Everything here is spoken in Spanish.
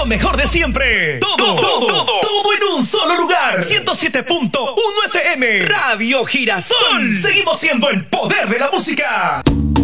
Lo mejor de siempre. Todo en un solo lugar. 107.1 FM. Radio Girasol. Seguimos siendo el poder de la música.